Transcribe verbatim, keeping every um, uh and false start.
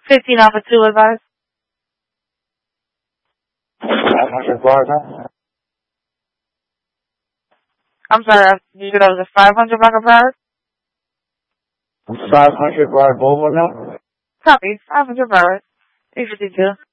fifteen Alpha two advice. five hundred bar now. I'm sorry, you said that was a five hundred block of hours? five hundred bar Volvo now. Copy, five hundred hours. eight fifty-two.